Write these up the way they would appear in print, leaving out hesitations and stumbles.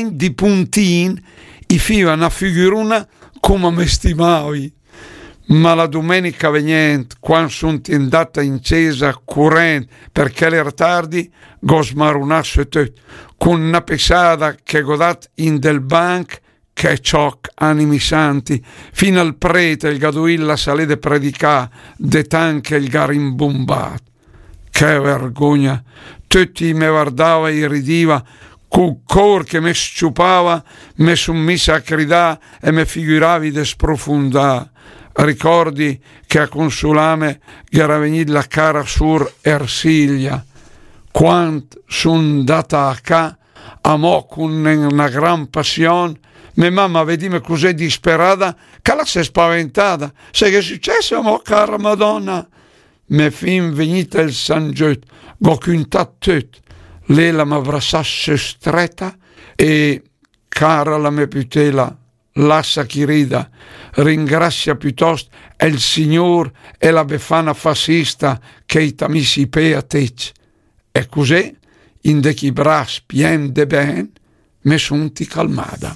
plen di puntin, i fiva una figuruna come me stimavi. Ma la domenica venient, quando sono andata in chiesa corrente perché era tardi, go smarunasse tutto, con una pesata che godat in del banc, che cioc animi santi, fino al prete il gaduilla salede predicà, de tanche il garimbombat. Che vergogna! Tutti me guardava e ridiva, col cor che me sciupava, me summissa a cridà e me figuravi de sprofondà. Ricordi che a consulame che era venuta la cara sur Ersilia, quant son data a ca, amò con una gran passione, mia mamma vedime così disperata che la si è spaventata. Sai che è successo, amò, cara Madonna? Me fin venuta il San Giot, go cuntat tut, lei la m'abbrassasse stretta e cara la mia putela, lassa chi rida, ringrazia piuttosto il Signore e la befana fascista che i tamisi pea tec. E così, in de chi bras pien de ben, me sunti calmada.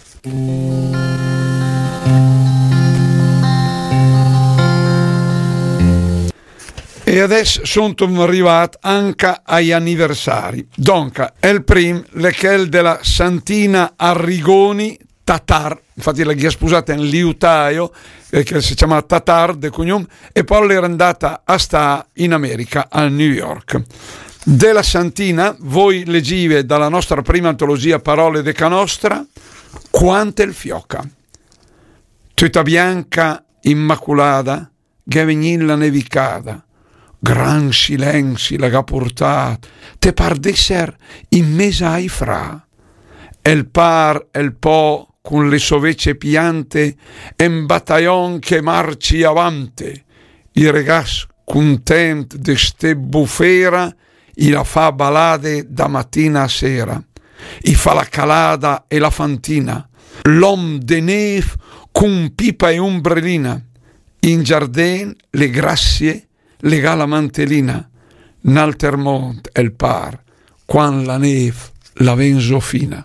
E adesso sono arrivati anche agli anniversari. Donca, è il primo, l'echel della Santina Arrigoni Tatar, infatti la sposata in liutaio, che si chiama Tatar de cognome, e poi era andata a sta in America, a New York. Della Santina, voi leggive dalla nostra prima antologia Parole de Canostra, quante il fioca. Tutta bianca, immaculata, che venilla nevicada, gran silenzi la che portat, te par d'esser in mesa ai fra, el par, el po, con le sovece piante, en battaglion che marci avante, i regas content de ste bufera, i la fa balade da mattina a sera, i fa la calada e la fantina, l'om de neve con pipa e ombrellina, in giardin le grazie lega la mantellina, n'altermont el par, quan la neve la venzo fina.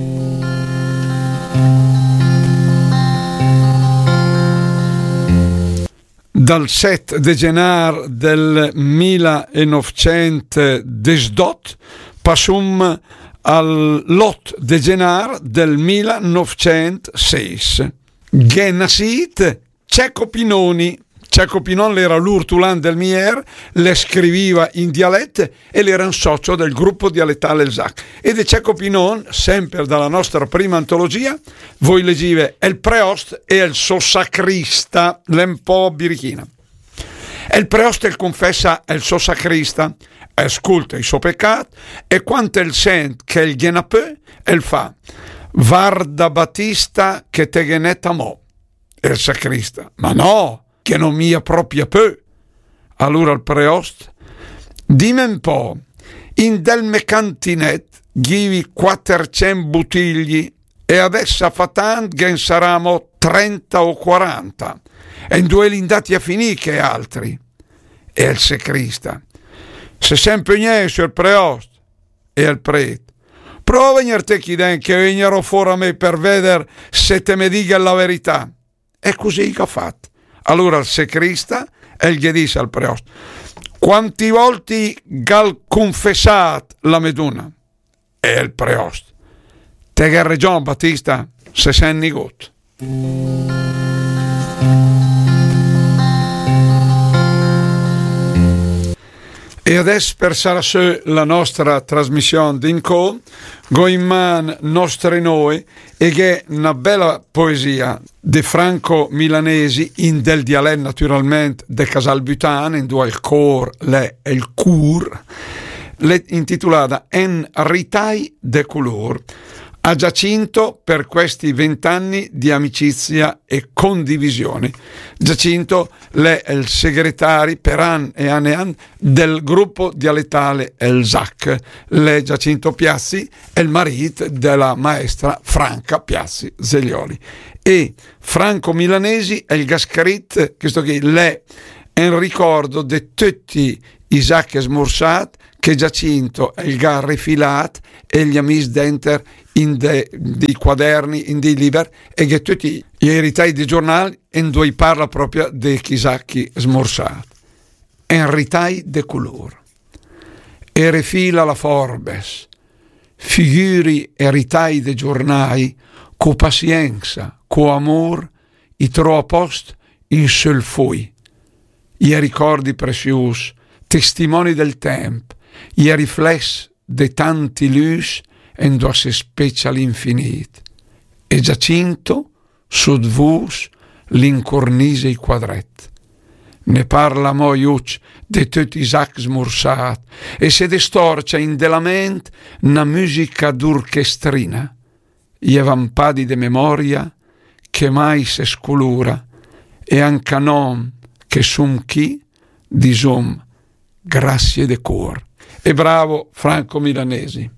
Dal 7 de genar del 1918 passum all'8 de genar del 1906. Che nascit Cecco Pinoni. Cecco Pinon era l'urtulan del Mier, le scriviva in dialetto e l'era un socio del gruppo dialettale El Zac. E di Cecco Pinon, sempre dalla nostra prima antologia, voi leggive El Preost e El Sossacrista, l'un po' birichina. El Preost el confessa El Sossacrista, ascolta i suoi peccati e quanto el sent che il gliena peu, el fa Varda Battista che te genetta mo. El sacrista, ma no! Che non mia propria peu. Allora il preost, dimmi un po', in del mecantinet givi 400 bottigli e adesso fa tanto che saramo 30 o 40 e in due lindati a finì che altri. E il sacrista, se sempre niente il preost e il prete, prova a venire te chi den che venirò fuori a me per vedere se te mi dica la verità. E così che ha fatto. Allora il sacrista e gli disse al preost, quanti volti gal confessat la meduna? E il preost, te che region Battista se sei nigot. E adesso per sarà la nostra trasmissione d'Inco, go in man nostre noi e che una bella poesia di Franco Milanesi in del dialetto naturalmente de Casalbutan, in due il cor, le e il cur, intitolata En ritai de color, a Giacinto per questi 20 anni di amicizia e condivisione. Giacinto è il segretario per anni e anni del gruppo dialettale El Zac. Le Giacinto Piazzi è il marito della maestra Franca Piazzi Zeglioli. E Franco Milanesi è il gascarit, questo che è in ricordo di tutti i Zac smorsat che Giacinto è il gar rifilat e gli amici denter dei quaderni, in dei libri, e che tutti gli eritai di giornali in dove parla proprio dei chisacchi smorsati. En ritai de color. E refila la Forbes, figuri e ritai de giornali, co pazienza, co amor, i tro a post in sul fui. I ricordi preziosi, testimoni del tempo, i riflessi de tanti lus en do se specie all'infinito. E Giacinto, sud vus, l'incornise i quadretti. Ne parla mo iuc de tutti i sacs smursat e se destorcia in della ment na musica d'orchestrina. I vampadi de memoria che mai se sculura e anche non che sum chi di sum grazie de cor. E bravo Franco Milanesi.